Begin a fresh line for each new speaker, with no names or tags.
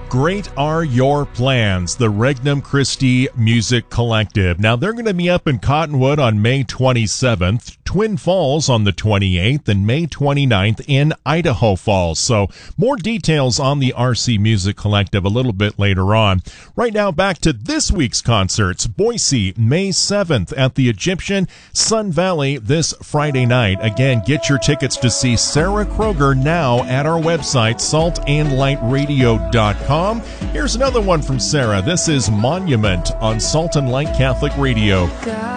Great Are Your Plans, the Regnum Christi Music Collective. Now, they're going to be up in Cottonwood on May 27th, Twin Falls on the 28th, and May 29th in Idaho Falls. So, more details on the RC Music Collective a little bit later on. Right now, back to this week's concerts. Boise, May 7th at the Egyptian, Sun Valley this Friday night. Again, get your tickets to see Sarah Kroger now at our website, saltandlightradio.com. Here's another one from Sarah. This is Monument on Salt and Light Catholic Radio.